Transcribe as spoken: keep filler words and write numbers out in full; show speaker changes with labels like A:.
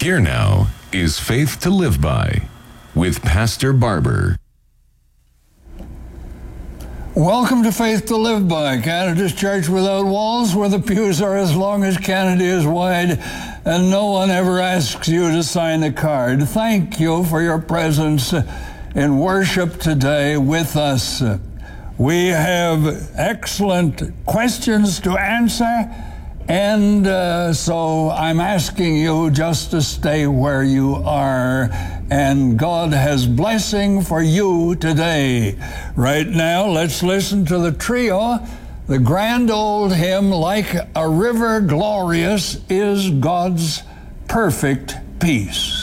A: Here now is Faith to Live By with Pastor Barber.
B: Welcome to Faith to Live By, Canada's church without walls, where the pews are as long as Canada is wide, and no one ever asks you to sign a card. Thank you for your presence in worship today with us. We have excellent questions to answer, and uh, so I'm asking you just to stay where you are, and God has blessing for you today. Right now, let's listen to the trio, the grand old hymn, Like a River Glorious is God's Perfect Peace.